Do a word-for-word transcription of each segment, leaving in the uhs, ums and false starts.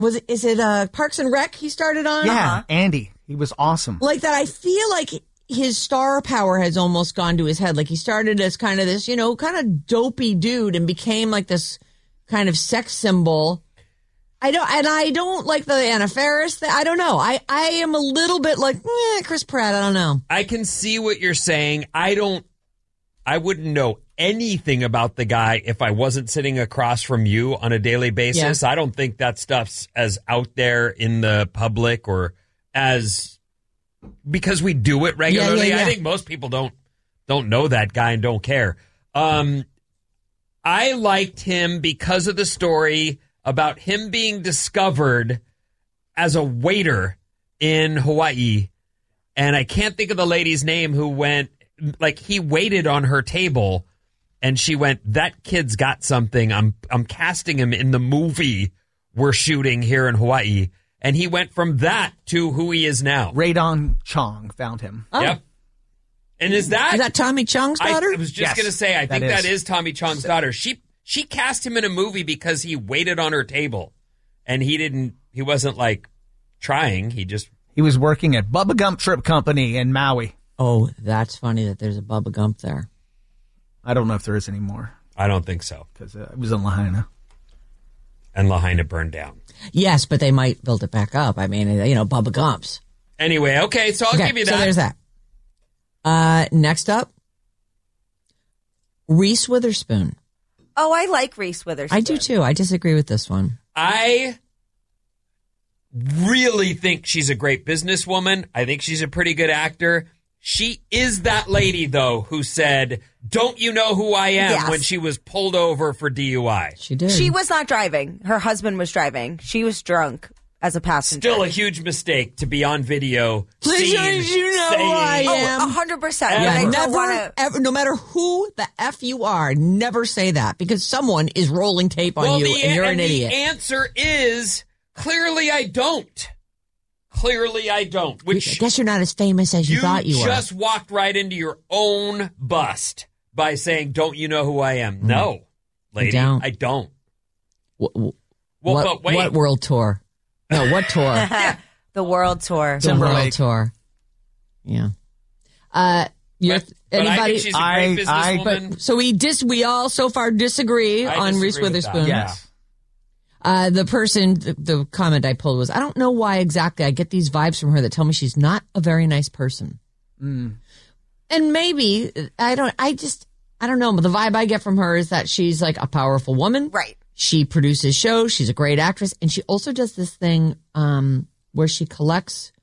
was it, is it uh, Parks and Rec he started on? Yeah, Uh-huh. Andy. He was awesome. Like that, I feel like his star power has almost gone to his head. Like he started as kind of this, you know, kind of dopey dude and became like this kind of sex symbol. I don't, and I don't like the Anna Faris thing. I don't know. I, I am a little bit like, eh, Chris Pratt. I don't know. I can see what you're saying. I don't, I wouldn't know anything about the guy if I wasn't sitting across from you on a daily basis. Yeah. I don't think that stuff's as out there in the public or as, because we do it regularly. Yeah, yeah, yeah. I think most people don't, don't know that guy and don't care. Um, I liked him because of the story about him being discovered as a waiter in Hawaii. And I can't think of the lady's name who went, like, he waited on her table and she went, that kid's got something. I'm I'm casting him in the movie we're shooting here in Hawaii. And he went from that to who he is now. Radon Chong found him. Oh. Yep. And is that... Is that Tommy Chong's daughter? I was just Yes, going to say, I think that is. that is Tommy Chong's daughter. She she cast him in a movie because he waited on her table. And he didn't, he wasn't like trying. He just... He was working at Bubba Gump Trip Company in Maui. Oh, that's funny that there's a Bubba Gump there. I don't know if there is anymore I don't think so. because uh, it was in Lahaina. And Lahaina burned down. Yes, but they might build it back up. I mean, you know, Bubba Gumps. Anyway, okay, so I'll Okay, give you so that. there's that. Uh, next up, Reese Witherspoon. Oh, I like Reese Witherspoon. I do too. I disagree with this one. I really think she's a great businesswoman. I think she's a pretty good actor. She is that lady, though, who said, don't you know who I am, Yes. when she was pulled over for D U I. She did. She was not driving. Her husband was driving. She was drunk as a passenger. Still a huge mistake to be on video. Please, seen don't you know saying, who I am? Oh, a hundred percent. Yeah, But I don't never, want to. ever, no matter who the F you are, never say that because someone is rolling tape on well, you the, and you're an and idiot. The answer is clearly I don't. Clearly I don't. I Which guess you're not as famous as you, you thought you were. just walked right into your own bust by saying, don't you know who I am? No, lady, don't. I don't. Wh- wh- Well, what, but wait. what world tour? No, what tour? The world tour. The world Timberlake. tour. Yeah. Uh, you're, But, but I anybody? think she's a great I- I- businesswoman. but, so we dis. We all so far disagree I on disagree Reese with Witherspoon. that. Yes. Uh, the person, the, the comment I pulled was, I don't know why exactly. I get these vibes from her that tell me she's not a very nice person. Mm. And maybe I don't. I just I don't know. But the vibe I get from her is that she's like a powerful woman. Right. She produces shows. She's a great actress, and she also does this thing um, where she collects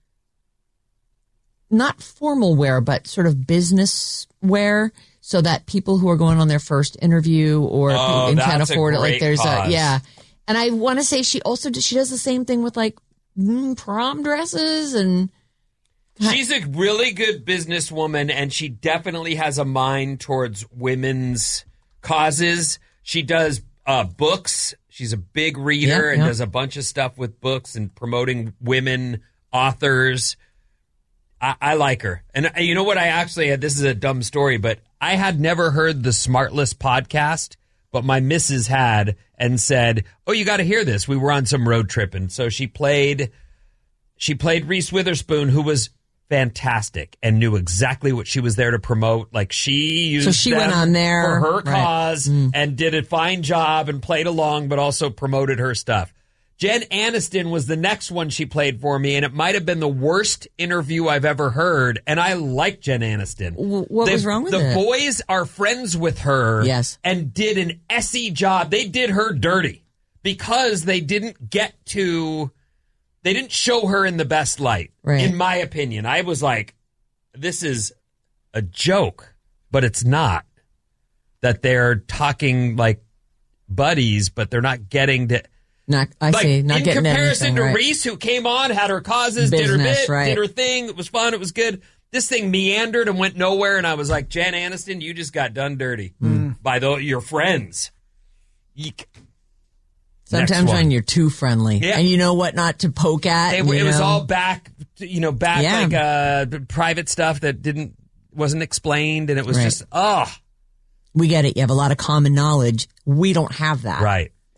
not formal wear, but sort of business wear, so that people who are going on their first interview or Oh, and can't that's a afford it, like great there's cause. a yeah. And I want to say she also does, she does the same thing with like mm, prom dresses and. She's a really good businesswoman, and she definitely has a mind towards women's causes. She does uh, books. She's a big reader Yeah, and yeah. does a bunch of stuff with books and promoting women authors. I, I like her. And uh, you know what? I actually had, this is a dumb story, but I had never heard the Smartless podcast, but my missus had and said, oh, you got to hear this. We were on some road trip. And so she played, she played Reese Witherspoon, who was fantastic and knew exactly what she was there to promote. Like she used So she them went on there, for her right. cause and did a fine job and played along, but also promoted her stuff. Jen Aniston was the next one she played for me, and it might have been the worst interview I've ever heard. And I like Jen Aniston. W- what the, was wrong with the it? The boys are friends with her. Yes. And did an essy job. They did her dirty because they didn't get to, they didn't show her in the best light, Right. in my opinion. I was like, this is a joke, but it's not. That they're talking like buddies, but they're not getting to... Not, I like, see. Not in getting comparison anything, to right. Reese, who came on, had her causes, did her Business, bit, right. did her thing. It was fun. It was good. This thing meandered and went nowhere. And I was like, Jen Aniston, you just got done dirty by the, your friends. Yeek. Next Sometimes one. when you're too friendly, Yeah. and you know what not to poke at. They, you it was know? all back, you know, back Yeah. like uh, private stuff that didn't wasn't explained, and it was Right. just oh, We get it. You have a lot of common knowledge. We don't have that. right.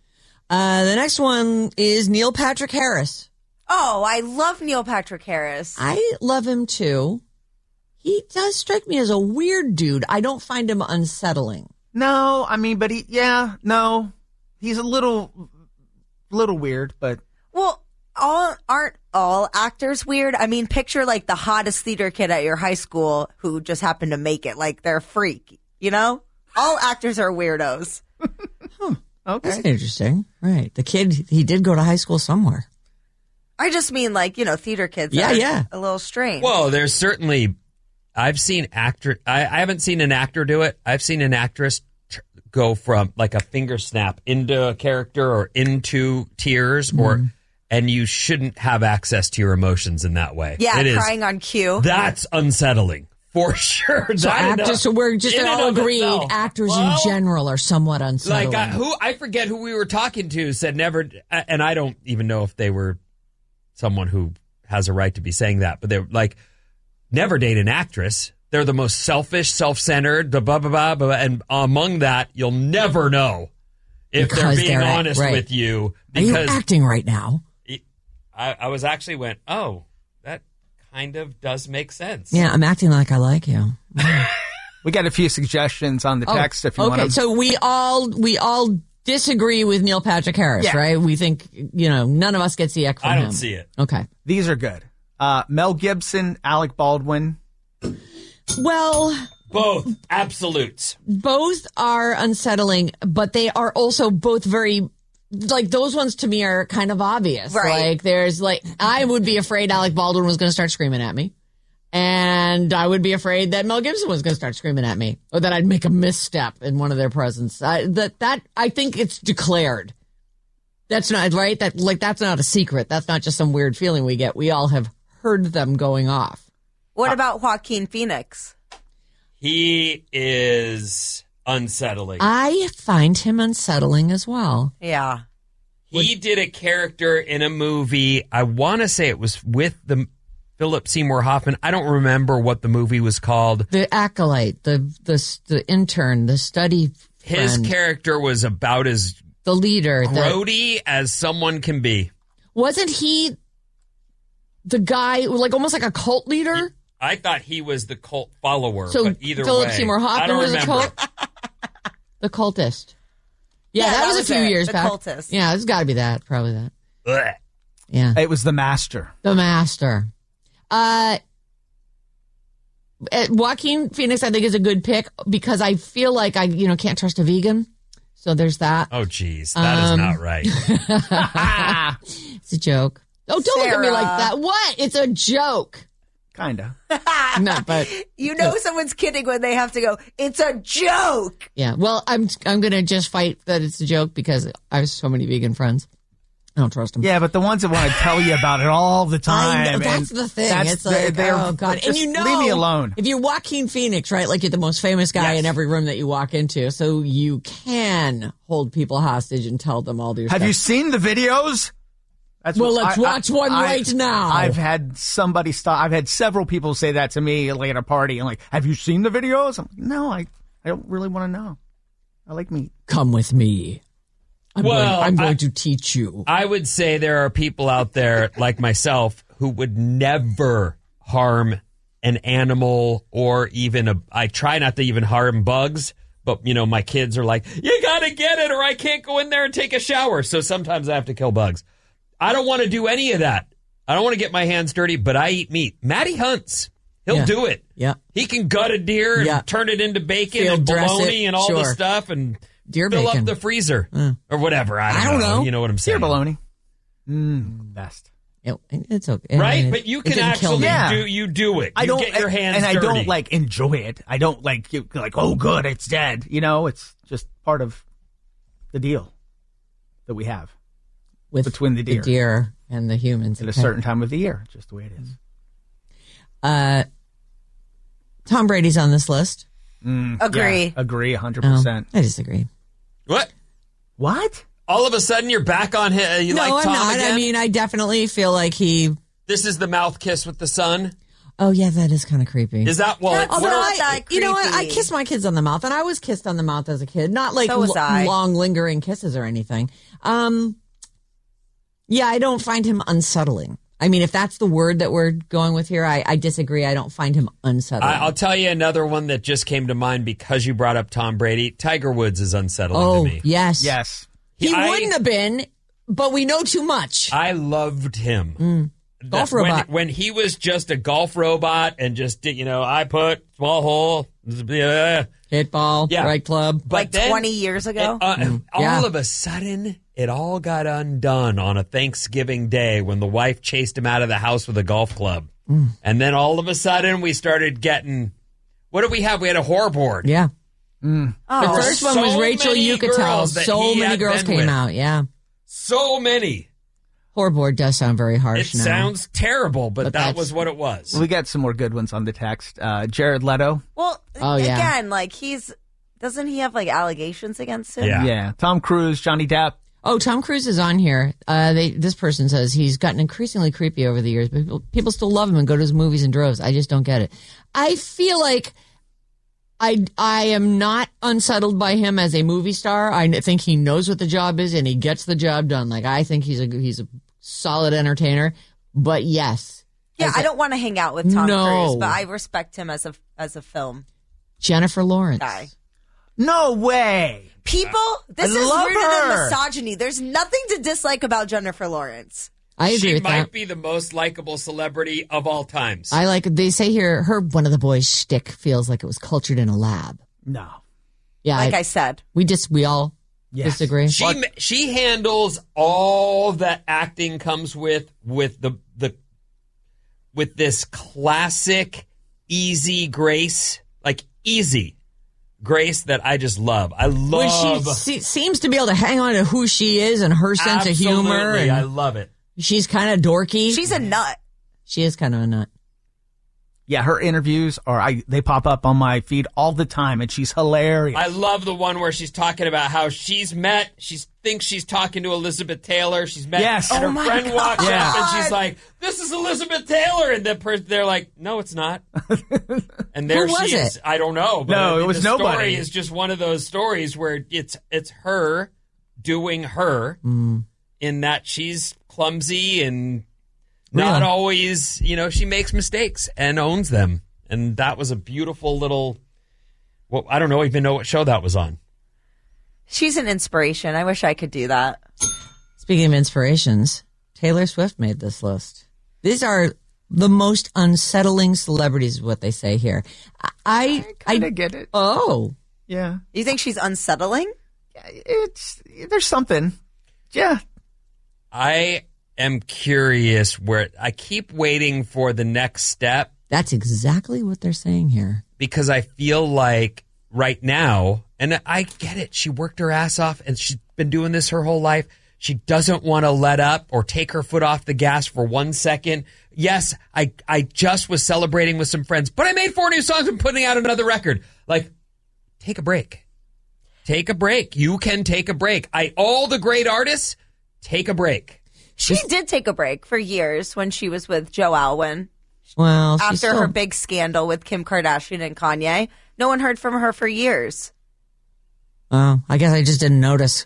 Uh, the next one is Neil Patrick Harris. Oh, I love Neil Patrick Harris. I love him too. He does strike me as a weird dude. I don't find him unsettling. No, I mean, but he, yeah, no. He's a little, little weird, but. Well, all aren't all actors weird? I mean, picture like the hottest theater kid at your high school who just happened to make it. Like they're a freak, you know? All actors are weirdos. Huh. Okay. That's interesting. Right. The kid, he did go to high school somewhere. I just mean like, you know, theater kids Yeah, are yeah. a little strange. Well, there's certainly, I've seen actor, I, I haven't seen an actor do it. I've seen an actress t- go from like a finger snap into a character or into tears or, mm. and you shouldn't have access to your emotions in that way. Yeah, it crying is, on cue. That's unsettling. For sure. So actors, so we're just in all and of agreed. itself. Actors Well, in general are somewhat unsettling. Like I, who I forget who we were talking to said never, and I don't even know if they were someone who has a right to be saying that, but they're like, never date an actress. They're the most selfish, self-centered, the blah blah blah, blah, and among that, you'll never know if Because they're being they're, honest right. with you. Are Because you acting right now? I, I was actually went, oh, that kind of does make sense. Yeah, I'm acting like I like you. We got a few suggestions on the text if you okay, want to. so we all we all disagree with Neil Patrick Harris, Yeah. right? We think, you know, none of us gets the ick from I him. don't see it. Okay. These are good. Uh, Mel Gibson, Alec Baldwin. Well, Both absolutes. both are unsettling, but they are also both very, like, those ones to me are kind of obvious. Right. Like, there's like, I would be afraid Alec Baldwin was going to start screaming at me. And I would be afraid that Mel Gibson was going to start screaming at me, or that I'd make a misstep in one of their presence. I, that that I think it's declared. That's not right. That like that's not a secret. That's not just some weird feeling we get. We all have heard them going off. What about Joaquin Phoenix? He is unsettling. I find him unsettling as well. Yeah. He did a character in a movie. I want to say it was with the Philip Seymour Hoffman. I don't remember what the movie was called. The acolyte, the the the intern, the study His friend, character was about as the leader. The, grody as someone can be. wasn't he the guy, like almost like a cult leader? I thought he was the cult follower. So but either Philip way, Seymour I Hoffman don't was remember. a cult. The cultist. Yeah, Yeah, that, that was, was a few it, years the back. cultist. Yeah, it's got to be that. Probably that. Ugh. Yeah, It was The Master. the master. Uh, uh, Joaquin Phoenix, I think, is a good pick because I feel like I, you know, can't trust a vegan. So there's that. Oh, geez. that is Um, not right. It's a joke. Oh, don't look at me Sarah. like that. What? It's a joke. Kinda. No, but You know someone's kidding when they have to go, it's a joke. yeah. Well, I'm I'm gonna just fight that it's a joke because I have so many vegan friends. I don't trust them. Yeah, but the ones that want to tell you about it all the time. I know, that's and the thing. that's It's the- like, they're- oh god, and just you know, leave me alone. If you're Joaquin Phoenix, right? Like you're the most famous guy Yes. in every room that you walk into, so you can hold people hostage and tell them all your Have stuff. you seen the videos? That's Well, what- let's watch one right now. I've had somebody stop. I've had several people say that to me, like at a party, and like, "Have you seen the videos?" I'm like, "No, I, I don't really want to know. I like meat." Come with me. I'm Well, going, I'm going I- to teach you. I would say there are people out there like myself who would never harm an animal or even a. I try not to even harm bugs, but you know, my kids are like, you got to get it or I can't go in there and take a shower. So sometimes I have to kill bugs. I don't want to do any of that. I don't want to get my hands dirty, but I eat meat. Matty hunts. He'll Yeah. do it. Yeah. He can gut a deer and Yeah. turn it into bacon Field and dress bologna it. and all Sure. the stuff and Deer fill bacon. up the freezer or whatever. I don't, I don't know. know. You know what I'm Deer saying? bologna. Mm, best. It- it's okay. Right? It- But you it can didn't kill actually me. Yeah. do you do it. I You don't get your hands and I dirty. don't like enjoy it. I don't like you like. Oh, good, it's dead. You know, it's just part of the deal that we have with between the deer. deer and the humans at a okay. certain time of the year. Just the way it is. Uh, Tom Brady's on this list. Agree. Yeah, agree, one hundred Oh, percent. I disagree. What? What? All of a sudden you're back on him. You no, like I'm Tom not. again? I mean, I definitely feel like he. This is the mouth kiss with the sun. Oh, yeah, that is kind of creepy. Is that, well, That's what Although are- not I, that you know what, I creepy. kiss my kids on the mouth, and I was kissed on the mouth as a kid. Not like So was l- I. long, lingering kisses or anything. Um, yeah, I don't find him unsettling. I mean, if that's the word that we're going with here, I, I disagree. I don't find him unsettling. I, I'll tell you another one that just came to mind because you brought up Tom Brady. Tiger Woods is unsettling oh, to me. yes. Yes. He I- wouldn't have been, but we know too much. I loved him. Mm. Golf That- when- robot. When he was just a golf robot and just, did, you know, I put small hole. Yeah. Hit ball, Yeah. right club. But Like then, twenty years ago? it, uh, all Yeah. of a sudden, it all got undone on a Thanksgiving day when the wife chased him out of the house with a golf club. Mm. And then all of a sudden, we started getting, what did we have? We had a whore board. Yeah. Oh. The first one was so Rachel many Yucatel. girls that So he many had girls been came with. out. Yeah. So many. Horrorboard does sound very It harsh now. sounds terrible, but, But that that's- was what it was. We got some more good ones on the text. Uh, Jared Leto. Well, Oh, yeah. again, like he's doesn't he have like allegations against him? Yeah. Yeah. Tom Cruise, Johnny Depp. Oh, Tom Cruise is on here. Uh, they, this person says he's gotten increasingly creepy over the years, but people, people still love him and go to his movies in droves. I just don't get it. I feel like I I am not unsettled by him as a movie star. I think he knows what the job is and he gets the job done. Like I think he's a he's a solid entertainer. But yes, Yeah, as a- I don't want to hang out with Tom No. Cruise, but I respect him as a as a film Jennifer Lawrence. guy. No way. People, this I is love rooted her. in misogyny. There's nothing to dislike about Jennifer Lawrence. I agree She with might that. be the most likable celebrity of all times. I like. They say here, her one of the boys' shtick feels like it was cultured in a lab. No. Yeah, Like I, I, said. we just we all Yes. disagree. She ma- she handles all that acting comes with with the the with this classic easy grace, like easy grace that I just love. I Well, love. she se- seems to be able to hang on to who she is and her sense of humor. Absolutely, And I love it. she's kind of dorky. She's a nut. she is kind of a nut. Yeah, her interviews are I they pop up on my feed all the time, and she's hilarious. I love the one where she's talking about how she's met, she thinks she's talking to Elizabeth Taylor. She's met, Yes. and Oh her my friend walks God. up and she's like, "This is Elizabeth Taylor," and the person they're like, "No, it's not." And there Who was she is. it? I don't know. But No, I mean, it was the nobody. Story is just one of those stories where it's it's her doing her Mm. in that she's clumsy and not Really? always, you know, she makes mistakes and owns them. And that was a beautiful little. Well, I don't know even know what show that was on. She's an inspiration. I wish I could do that. Speaking of inspirations, Taylor Swift made this list. These are the most unsettling celebrities, is what they say here. I, I, kind of get it. oh, Yeah. You think she's unsettling? It's there's something. Yeah. I am curious where I keep waiting for the next step that's exactly what they're saying here. because I feel like right now, and I get it, she worked her ass off and she's been doing this her whole life. She doesn't want to let up or take her foot off the gas for one second. Yes, I, I just was celebrating with some friends, but I made four new songs and putting out another record. Like, take a break. Take a break. You can take a break. I all the great artists, take a break. She did take a break for years when she was with Joe Alwyn. Well, she's After still, her big scandal with Kim Kardashian and Kanye. No one heard from her for years. Oh, I guess I just didn't notice.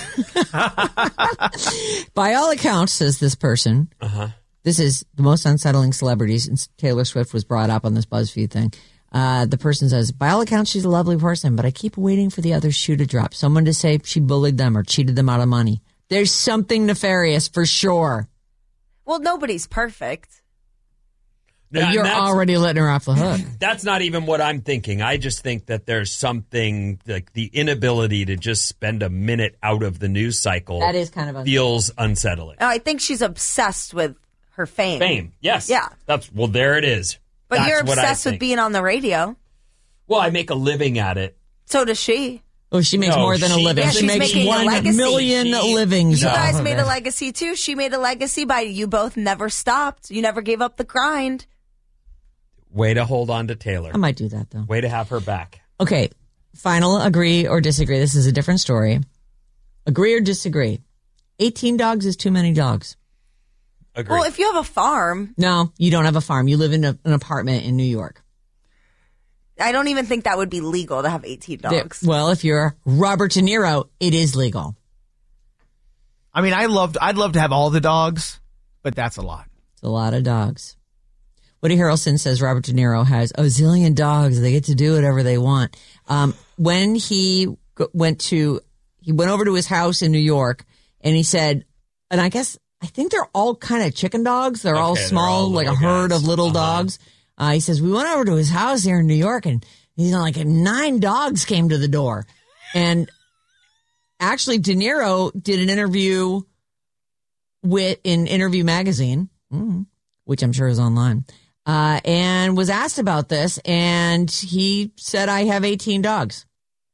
By all accounts, says this person, Uh-huh. this is the most unsettling celebrities, and Taylor Swift was brought up on this BuzzFeed thing. Uh, the person says, by all accounts, she's a lovely person, but I keep waiting for the other shoe to drop. Someone to say she bullied them or cheated them out of money. There's something nefarious for sure. Well, nobody's perfect. Now, You're that's- already letting her off the hook. That's not even what I'm thinking. I just think that there's something like the inability to just spend a minute out of the news cycle That is kind of unsettling. feels unsettling. No, I think she's obsessed with her fame. Fame, yes, Yeah. That's well, there it is. But That's you're what I obsessed with think. being on the radio. Well, I make a living at it. So does she. Oh, she makes No, more than a she- living. Yeah, she she's makes making a one legacy. million She- livings. You No. guys off of made it. a legacy too. She made a legacy by you both never stopped. You never gave up the grind. Way to hold on to Taylor. I might do that though. Way to have her back. Okay, final agree or disagree. This is a different story. Agree or disagree? eighteen dogs is too many dogs. Agree. Well, if you have a farm, No, you don't have a farm. You live in a, an apartment in New York. I don't even think that would be legal to have eighteen dogs. There- well, if you're Robert De Niro, it is legal. I mean, I loved. I'd love to have all the dogs, but that's a lot. It's a lot of dogs. Woody Harrelson says Robert De Niro has a zillion dogs. They get to do whatever they want. Um, when he g- went to, he went over to his house in New York, and he said, and I guess, I think they're all kind of chicken dogs. They're all Okay, they're small, all like a little herd guys. of little Uh-huh. dogs. Uh, he says, we went over to his house here in New York, and he's like, nine dogs came to the door. And actually, De Niro did an interview with in Interview Magazine, mm, which I'm sure is online, uh, and was asked about this, and he said, I have eighteen dogs.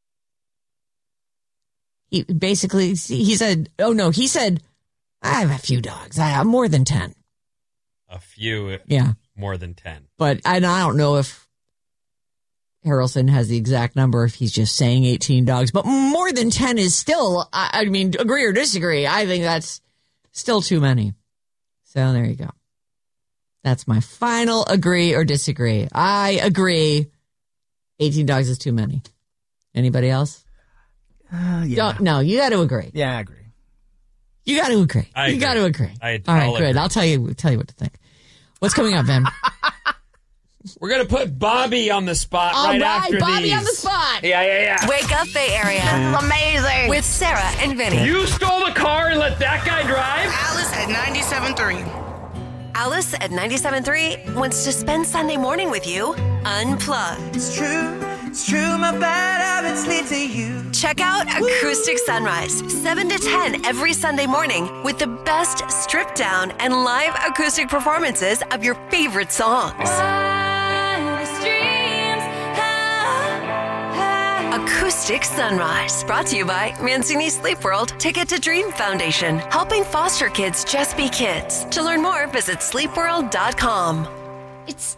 He basically, he said, oh no, he said, I have a few dogs. I have more than ten. A few, Yeah. more than ten. But I, I don't know if Harrelson has the exact number, if he's just saying eighteen dogs, but more than ten is still, I, I mean, agree or disagree. I think that's still too many. So there you go. That's my final agree or disagree. I agree. eighteen dogs is too many. Anybody else? Uh, yeah. Don't, no, you got to agree. Yeah, I agree. You got to agree. I you agree. got to agree. I- All right, I'll good. agree. I'll tell you, tell you what to think. What's coming up, Ben? We're going to put Bobby on the spot All right, right, after Bobby these. on the spot. Yeah, yeah, yeah. Wake up, Bay Area. Amazing. With Sarah and Vinny. You stole the car and let that guy drive? Alice at ninety-seven point three. Alice at ninety-seven point three wants to spend Sunday morning with you unplugged. It's true, it's true, my bad habits lead to you. Check out Acoustic Sunrise, seven to ten every Sunday morning with the best stripped down and live acoustic performances of your favorite songs. Acoustic Sunrise, brought to you by Mancini Sleep World, Ticket to Dream Foundation, helping foster kids just be kids. To learn more, visit sleep world dot com. It's